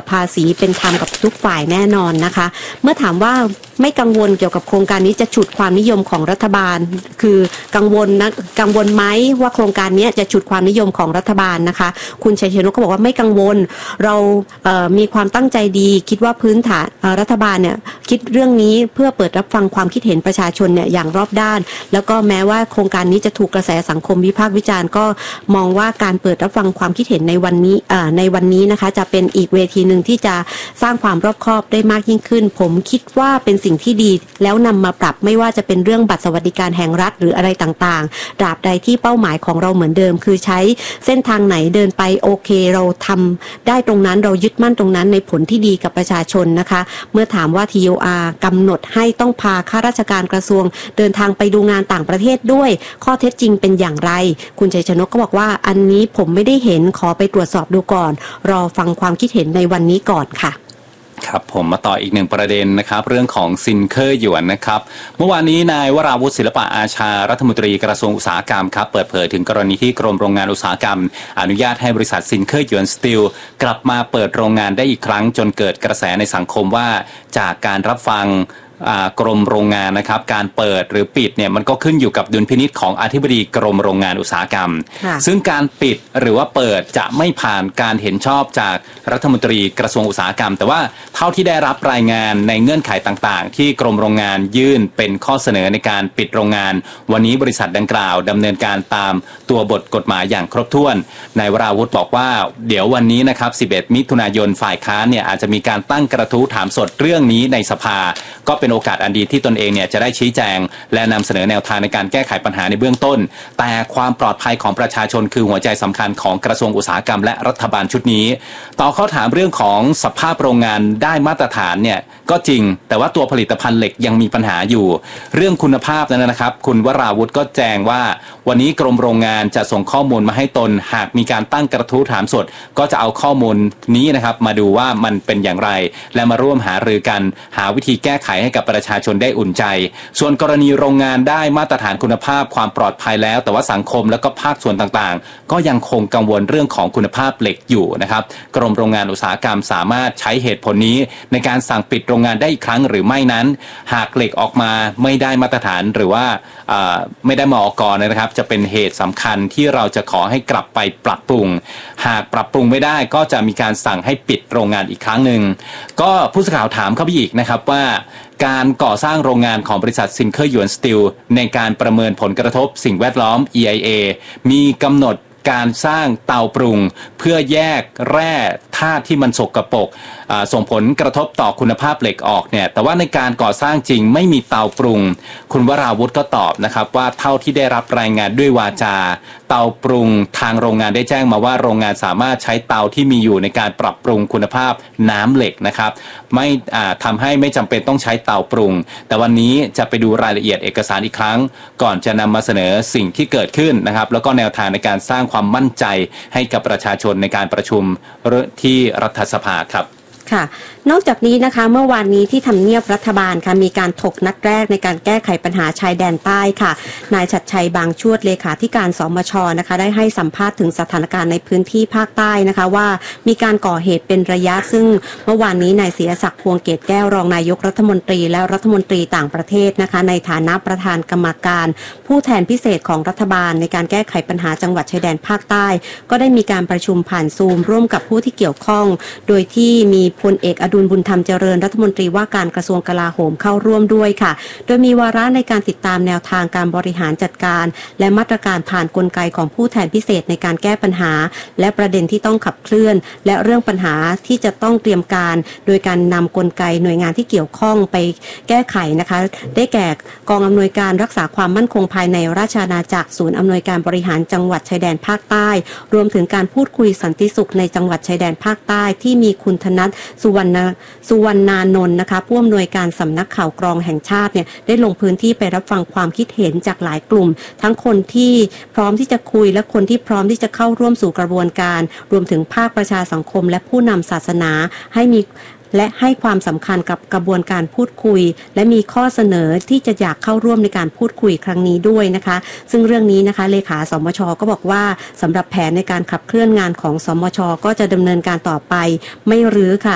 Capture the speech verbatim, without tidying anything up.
ภาษีเป็นธรรมกับทุกฝ่ายแน่นอนนะคะเมื่อถามว่าไม่กังวลเกี่ยวกับโครงการนี้จะฉุดความนิยมของรัฐบาลคือกังวลนะกังวลไหมว่าโครงการนี้จะฉุดความนิยมของรัฐบาลนะคะคุณชัยชนกก็บอกว่าไม่กังวลเราเอ่อมีความตั้งใจดีคิดว่าพื้นฐานรัฐบาลเนี่ยคิดเรื่องนี้เพื่อเปิดรับฟังความคิดเห็นประชาชนเนี่ยอย่างรอบด้านแล้วก็แม้ว่าโครงการนี้จะถูกกระแสสังคมวิพากษ์วิจารณ์ก็มองว่าการเปิดรับฟังความคิดเห็นในวันนี้อ่าในวันนี้นะคะจะเป็นอีกเวทีหนึ่งที่จะสร้างความรอบคอบได้มากยิ่งขึ้นผมคิดว่าเป็นสิ่งที่ดีแล้วนำมาปรับไม่ว่าจะเป็นเรื่องบัตรสวัสดิการแห่งรัฐหรืออะไรต่างๆตราบใดที่เป้าหมายของเราเหมือนเดิมคือใช้เส้นทางไหนเดินไปโอเคเราทำได้ตรงนั้นเรายึดมั่นตรงนั้นในผลที่ดีกับประชาชนนะคะเมื่อถามว่า ที โอ อาร์ กำหนดให้ต้องพาข้าราชการกระทรวงเดินทางไปดูงานต่างประเทศด้วยข้อเท็จจริงเป็นอย่างไรคุณชัยชนกก็บอกว่าอันนี้ผมไม่ได้เห็นขอไปตรวจสอบดูก่อนรอฟังความคิดเห็นในวันนี้ก่อนค่ะครับผมมาต่ออีกหนึ่งประเด็นนะครับเรื่องของซินเคอร์หยวนนะครับเมื่อวานนี้นายวราวุฒิศิลปะอาชารัฐมนตรีกระทรวงอุตสาหกรรมครับเปิดเผยถึงกรณีที่กรมโรงงานอุตสาหกรรมอนุญาตให้บริษัทซินเคอร์หยวนสตีลกลับมาเปิดโรงงานได้อีกครั้งจนเกิดกระแสในสังคมว่าจากการรับฟังกรมโรงงานนะครับการเปิดหรือปิดเนี่ยมันก็ขึ้นอยู่กับดุลพินิจของอธิบดีกรมโรงงานอุตสาหกรรมซึ่งการปิดหรือว่าเปิดจะไม่ผ่านการเห็นชอบจากรัฐมนตรีกระทรวงอุตสาหกรรมแต่ว่าเท่าที่ได้รับรายงานในเงื่อนไขต่างๆที่กรมโรงงานยื่นเป็นข้อเสนอในการปิดโรงงานวันนี้บริษัทดังกล่าวดำเนินการตามตัวบทกฎหมายอย่างครบถ้วนนายวราวุฒิบอกว่าเดี๋ยววันนี้นะครับสิบเอ็ดมิถุนายนฝ่ายค้านเนี่ยอาจจะมีการตั้งกระทู้ถามสดเรื่องนี้ในสภาก็เป็นโอกาสอันดีที่ตนเองเนี่ยจะได้ชี้แจงและนำเสนอแนวทางในการแก้ไขปัญหาในเบื้องต้นแต่ความปลอดภัยของประชาชนคือหัวใจสำคัญของกระทรวงอุตสาหกรรมและรัฐบาลชุดนี้ต่อข้อถามเรื่องของสภาพโรงงานได้มาตรฐานเนี่ยก็จริงแต่ว่าตัวผลิตภัณฑ์เหล็กยังมีปัญหาอยู่เรื่องคุณภาพนั้นนะครับคุณวราวุฒิก็แจ้งว่าวันนี้กรมโรงงานจะส่งข้อมูลมาให้ตนหากมีการตั้งกระทู้ถามสดก็จะเอาข้อมูลนี้นะครับมาดูว่ามันเป็นอย่างไรและมาร่วมหารือกันหาวิธีแก้ไขให้กับประชาชนได้อุ่นใจส่วนกรณีโรงงานได้มาตรฐานคุณภาพความปลอดภัยแล้วแต่ว่าสังคมและก็ภาคส่วนต่างๆก็ยังคงกังวลเรื่องของคุณภาพเหล็กอยู่นะครับกรมโรงงานอุตสาหกรรมสามารถใช้เหตุผลนี้ในการสั่งปิดโรงงานได้อีกครั้งหรือไม่นั้นหากเหล็กออกมาไม่ได้มาตรฐานหรือว่าไม่ได้มอกรนะครับจะเป็นเหตุสำคัญที่เราจะขอให้กลับไปปรับปรุงหากปรับปรุงไม่ได้ก็จะมีการสั่งให้ปิดโรงงานอีกครั้งหนึ่งก็ผู้สื่อข่าวถามเข้าไปอีกนะครับว่าการก่อสร้างโรงงานของบริษัทซินเคอร์หยวนสตีลในการประเมินผลกระทบสิ่งแวดล้อม อี ไอ เอ มีกำหนดการสร้างเตาปรุงเพื่อแยกแร่ธาตุที่มันสกปรกส่งผลกระทบต่อคุณภาพเหล็กออกเนี่ยแต่ว่าในการก่อสร้างจริงไม่มีเตาปรุงคุณวราวุฒิก็ตอบนะครับว่าเท่าที่ได้รับรายงานด้วยวาจาเตาปรุงทางโรงงานได้แจ้งมาว่าโรงงานสามารถใช้เตาที่มีอยู่ในการปรับปรุงคุณภาพน้ำเหล็กนะครับไม่ทำให้ไม่จำเป็นต้องใช้เตาปรุงแต่วันนี้จะไปดูรายละเอียดเอกสารอีกครั้งก่อนจะนำมาเสนอสิ่งที่เกิดขึ้นนะครับแล้วก็แนวทางในการสร้างความมั่นใจให้กับประชาชนในการประชุมที่รัฐสภาครับค่ะนอกจากนี้นะคะเมื่อวานนี้ที่ทำเนียบรัฐบาลค่ะมีการถกนัดแรกในการแก้ไขปัญหาชายแดนใต้ค่ะนายชัดชัยบางชวดเลขาธิการสมชนะคะได้ให้สัมภาษณ์ถึงสถานการณ์ในพื้นที่ภาคใต้นะคะว่ามีการก่อเหตุเป็นระยะซึ่งเมื่อวานนี้นายศิรศักดิ์พวงเกตแก้วรองนายกรัฐมนตรีและรัฐมนตรีต่างประเทศนะคะในฐานะประธานกรรมการผู้แทนพิเศษของรัฐบาลในการแก้ไขปัญหาจังหวัดชายแดนภาคใต้ก็ได้มีการประชุมผ่านซูมร่วมกับผู้ที่เกี่ยวข้องโดยที่มีพลเอกอดุลบุญธรรมเจริญรัฐมนตรีว่าการกระทรวงกลาโหมเข้าร่วมด้วยค่ะโดยมีวาระในการติดตามแนวทางการบริหารจัดการและมาตรการผ่านกลไกของผู้แทนพิเศษในการแก้ปัญหาและประเด็นที่ต้องขับเคลื่อนและเรื่องปัญหาที่จะต้องเตรียมการโดยการนำกลไกหน่วยงานที่เกี่ยวข้องไปแก้ไขนะคะได้แก่กองอำนวยการรักษาความมั่นคงภายในราชอาณาจักรศูนย์อำนวยการบริหารจังหวัดชายแดนภาคใต้รวมถึงการพูดคุยสันติสุขในจังหวัดชายแดนภาคใต้ที่มีคุณธนัทสุวรรณสุวรรณานนท์นะคะผู้อำนวยการสำนักข่าวกรองแห่งชาติเนี่ยได้ลงพื้นที่ไปรับฟังความคิดเห็นจากหลายกลุ่มทั้งคนที่พร้อมที่จะคุยและคนที่พร้อมที่จะเข้าร่วมสู่กระบวนการรวมถึงภาคประชาสังคมและผู้นำศาสนาให้มีและให้ความสำคัญกับกระบวนการพูดคุยและมีข้อเสนอที่จะอยากเข้าร่วมในการพูดคุยครั้งนี้ด้วยนะคะซึ่งเรื่องนี้นะคะเลขาสมชก็บอกว่าสำหรับแผนในการขับเคลื่อนงานของสมชก็จะดำเนินการต่อไปไม่รื้อค่ะ